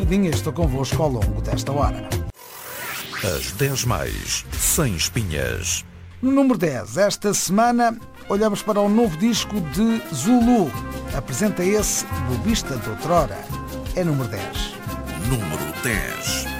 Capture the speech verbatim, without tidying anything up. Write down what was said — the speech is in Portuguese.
Estou convosco ao longo desta hora. As dez mais, sem espinhas. No número dez, esta semana, olhamos para o novo disco de Zulu. Apresenta esse bobista de outrora. É número dez. Número dez.